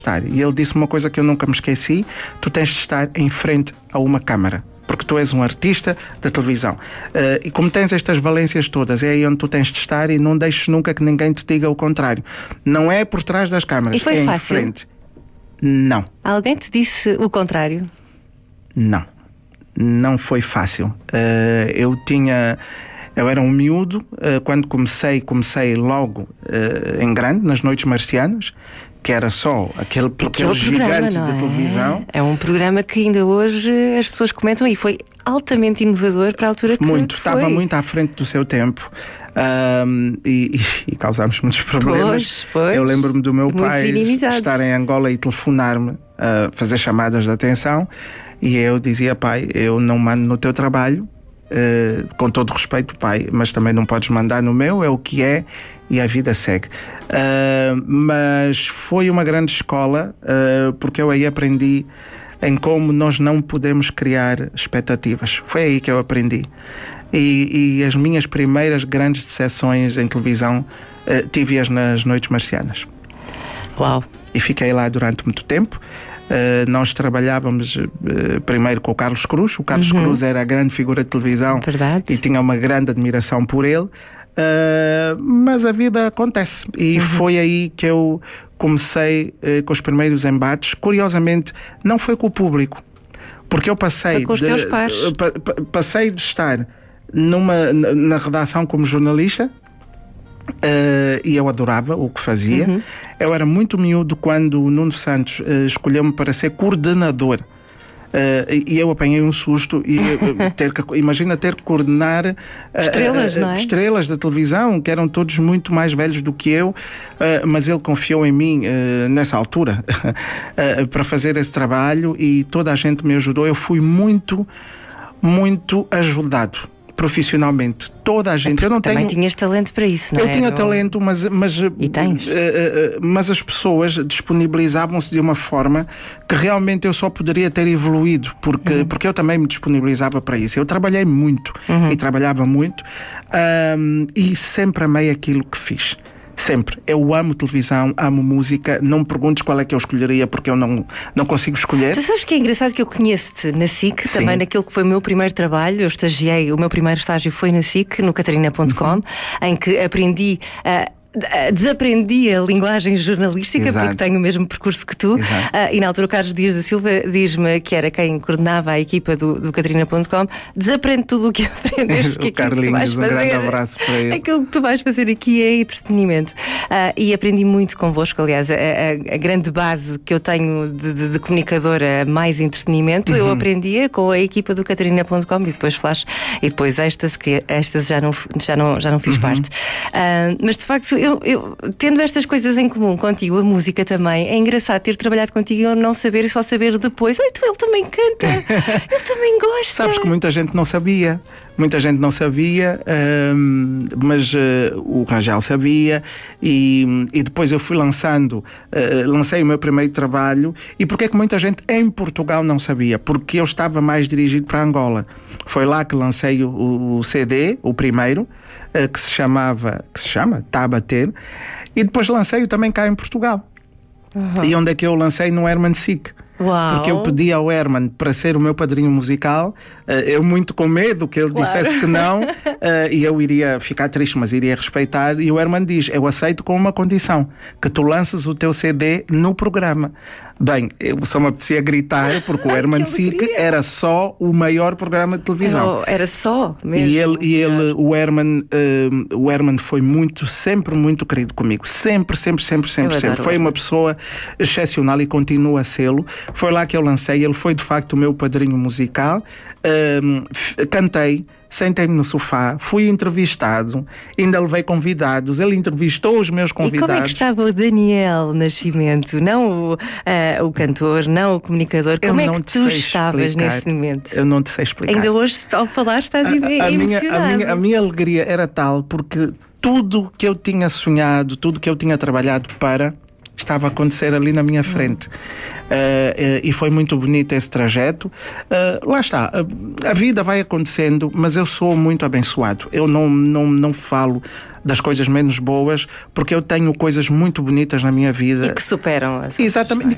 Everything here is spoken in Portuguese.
estar. E ele disse uma coisa que eu nunca me esqueci: tu tens de estar em frente a uma câmara, porque tu és um artista da televisão. E como tens estas valências todas, é aí onde tu tens de estar, e não deixes nunca que ninguém te diga o contrário. Não é por trás das câmaras, e foi é fácil? em frente. Não. Alguém te disse o contrário? Não foi fácil. Eu era um miúdo quando comecei logo em grande, nas Noites Marcianas, que era só aquele gigante de televisão. É um programa que ainda hoje as pessoas comentam, e foi altamente inovador para a altura que foi. Estava muito à frente do seu tempo. E causámos muitos problemas. Pois. Eu lembro-me do meu pai estar em Angola e telefonar-me, fazer chamadas de atenção, e eu dizia: pai, eu não mando no teu trabalho, com todo respeito, pai, mas também não podes mandar no meu, é o que é, e a vida segue. Mas foi uma grande escola, porque eu aí aprendi em como nós não podemos criar expectativas. Foi aí que eu aprendi. E as minhas primeiras grandes decepções em televisão tive-as nas Noites Marcianas. Uau! E fiquei lá durante muito tempo. Nós trabalhávamos primeiro com o Carlos Cruz. O Carlos Cruz era a grande figura de televisão. Verdade. E tinha uma grande admiração por ele. Mas a vida acontece. E foi aí que eu comecei com os primeiros embates. Curiosamente, não foi com o público. Porque eu passei com os teus pares. Passei de estar na redação como jornalista, e eu adorava o que fazia. Eu era muito miúdo quando o Nuno Santos escolheu-me para ser coordenador. E eu apanhei um susto. Imagina ter que coordenar estrelas, não é? Estrelas da televisão, que eram todos muito mais velhos do que eu, mas ele confiou em mim nessa altura para fazer esse trabalho, e toda a gente me ajudou. Eu fui muito, muito ajudado profissionalmente. Toda a gente. Também tinhas talento para isso, não é? Eu tinha talento, mas e tens. Mas as pessoas disponibilizavam-se de uma forma que realmente eu só poderia ter evoluído, porque eu também me disponibilizava para isso. Eu trabalhei muito e trabalhava muito, e sempre amei aquilo que fiz. Sempre. Eu amo televisão, amo música. Não me perguntes qual é que eu escolheria, porque eu não consigo escolher. Tu sabes que é engraçado que eu conheço-te na SIC, Sim. também naquilo que foi o meu primeiro trabalho. Eu estagiei, o meu primeiro estágio foi na SIC, no Catarina.com, em que aprendi desaprendi a linguagem jornalística. Exato. Porque tenho o mesmo percurso que tu. E na altura o Carlos Dias da Silva diz-me, que era quem coordenava a equipa do Catarina.com: desaprende tudo o que aprendeste, porque o Carlinhos, um grande abraço para ele. Aquilo que tu vais fazer aqui é entretenimento. E aprendi muito convosco. Aliás, a grande base que eu tenho de comunicadora, mais entretenimento, eu aprendia com a equipa do Catarina.com, e depois Flash, e depois estas, que estas já não fiz parte. Mas de facto, eu tendo estas coisas em comum contigo, a música também, é engraçado ter trabalhado contigo e eu não saber, e só saber depois: ele também canta, ele também gosta. Sabes que muita gente não sabia. Mas o Rangel sabia, e depois eu fui lancei o meu primeiro trabalho. E porquê é que muita gente em Portugal não sabia? Porque eu estava mais dirigido para Angola. Foi lá que lancei o CD, o primeiro, que se chama Tá a Bater, e depois lancei-o também cá em Portugal. E onde é que eu lancei? No Herman Sick. Uau. Porque eu pedi ao Herman para ser o meu padrinho musical, eu muito com medo que ele dissesse que não, e eu iria ficar triste, mas iria respeitar. E o Herman diz: eu aceito com uma condição, que tu lances o teu CD no programa. Bem, eu só me apetecia gritar, porque o Herman Sick era só o maior programa de televisão. Era só mesmo. O Herman foi sempre muito querido comigo. Sempre. Foi uma pessoa excepcional e continua a sê-lo. Foi lá que eu lancei. Ele foi de facto o meu padrinho musical. Cantei, sentei-me no sofá, fui entrevistado, ainda levei convidados, ele entrevistou os meus convidados. E como é que estava o Daniel Nascimento? Não o cantor, não o comunicador. Como é que tu estavas nesse momento? Eu não te sei explicar. Ainda hoje, ao falar, estás emocionado. A minha alegria era tal, porque tudo que eu tinha sonhado, tudo que eu tinha trabalhado estava a acontecer ali na minha frente. E foi muito bonito esse trajeto. Lá está, a vida vai acontecendo, mas eu sou muito abençoado. Eu não falo das coisas menos boas, porque eu tenho coisas muito bonitas na minha vida. E que superam as Exatamente,